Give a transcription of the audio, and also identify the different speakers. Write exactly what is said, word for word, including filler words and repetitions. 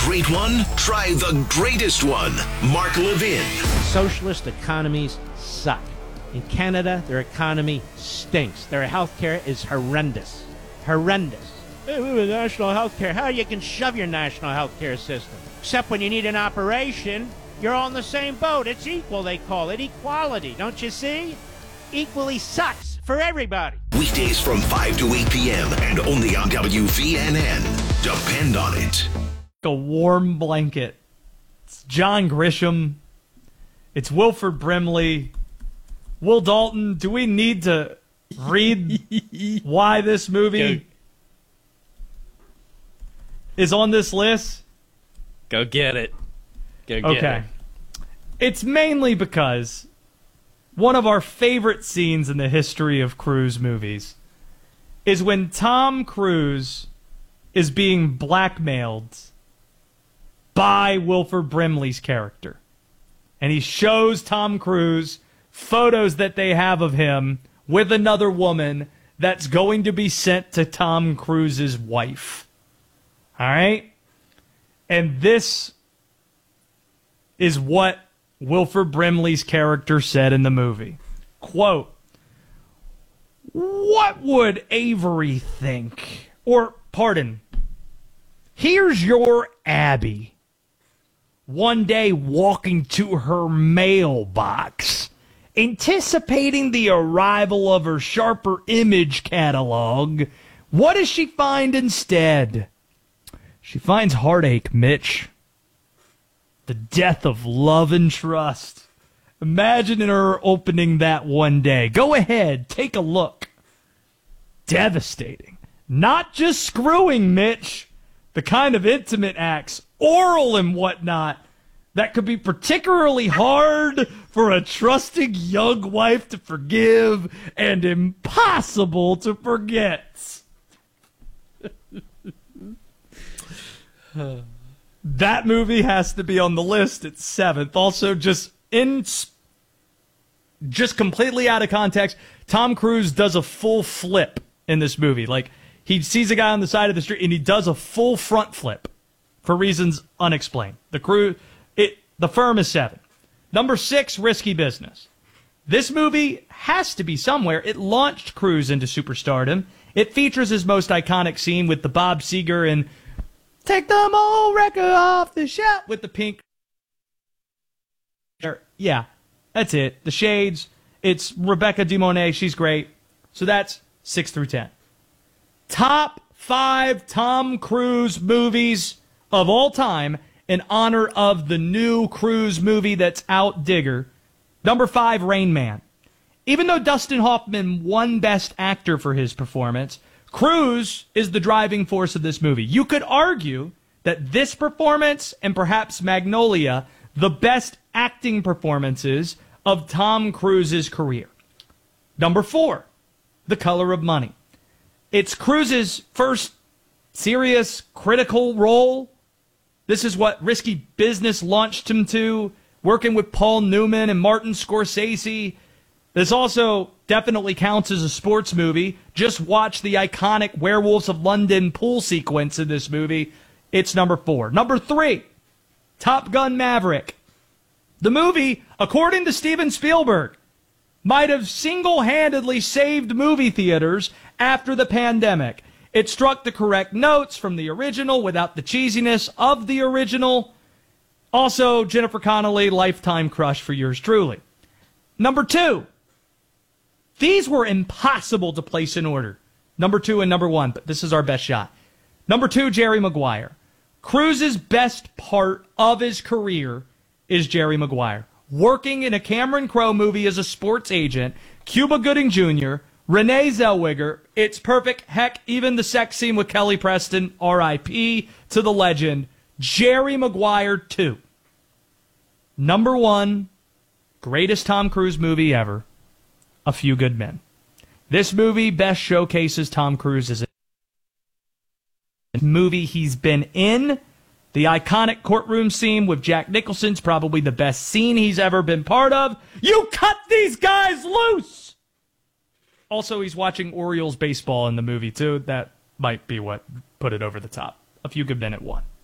Speaker 1: great one? Try the greatest one. Mark Levin.
Speaker 2: Socialist economies suck. In Canada, their economy stinks. Their healthcare is horrendous. Horrendous. Hey, we have national healthcare. How you can shove your national healthcare system? Except when you need an operation, you're all in the same boat. It's equal, they call it. Equality, don't you see? Equally sucks for everybody.
Speaker 1: Weekdays from five to eight p.m. and only on W V N N. Depend on it.
Speaker 3: A warm blanket. It's John Grisham. It's Wilford Brimley. Will Dalton, do we need to read why this movie
Speaker 4: Go.
Speaker 3: is on this list?
Speaker 4: Go get it. Go get
Speaker 3: Okay.
Speaker 4: it.
Speaker 3: It's mainly because one of our favorite scenes in the history of Cruise movies is when Tom Cruise is being blackmailed by Wilford Brimley's character. And he shows Tom Cruise photos that they have of him with another woman that's going to be sent to Tom Cruise's wife. All right? And this is what Wilford Brimley's character said in the movie. Quote, "What would Avery think? Or, pardon, here's your Abby one day walking to her mailbox, anticipating the arrival of her Sharper Image catalog. What does she find instead? She finds heartache, Mitch. The death of love and trust. Imagine her opening that one day. Go ahead, take a look. Devastating. Not just screwing, Mitch. The kind of intimate acts, oral and whatnot, that could be particularly hard for a trusting young wife to forgive and impossible to forget." That movie has to be on the list. It's seventh. Also, just in, just completely out of context, Tom Cruise does a full flip in this movie. Like, he sees a guy on the side of the street and he does a full front flip for reasons unexplained. The crew, it, the Firm is seven. Number six, Risky Business. This movie has to be somewhere. It launched Cruise into superstardom. It features his most iconic scene with the Bob Seger and "Take the old record off the shelf" with the pink. Yeah, that's it. The Shades. It's Rebecca De Mornay. She's great. So that's six through ten. Top five Tom Cruise movies of all time in honor of the new Cruise movie that's out, Digger. Number five, Rain Man. Even though Dustin Hoffman won Best Actor for his performance, Cruise is the driving force of this movie. You could argue that this performance and perhaps Magnolia, the best acting performances of Tom Cruise's career. Number four, The Color of Money. It's Cruise's first serious critical role. This is what Risky Business launched him to, working with Paul Newman and Martin Scorsese. This also definitely counts as a sports movie. Just watch the iconic Werewolves of London pool sequence in this movie. It's number four. Number three, Top Gun Maverick. The movie, according to Steven Spielberg, might have single-handedly saved movie theaters after the pandemic. It struck the correct notes from the original without the cheesiness of the original. Also, Jennifer Connelly, lifetime crush for yours truly. Number two, these were impossible to place in order. Number two and number one, but this is our best shot. Number two, Jerry Maguire. Cruise's best part of his career is Jerry Maguire. Working in a Cameron Crowe movie as a sports agent, Cuba Gooding Junior, Renee Zellweger, it's perfect. Heck, even the sex scene with Kelly Preston, R I P to the legend, Jerry Maguire two. Number one, greatest Tom Cruise movie ever, A Few Good Men. This movie best showcases Tom Cruise as a movie he's been in. The iconic courtroom scene with Jack Nicholson's probably the best scene he's ever been part of. You cut these guys loose! Also, he's watching Orioles baseball in the movie, too. That might be what put it over the top. A Few Good Men at one.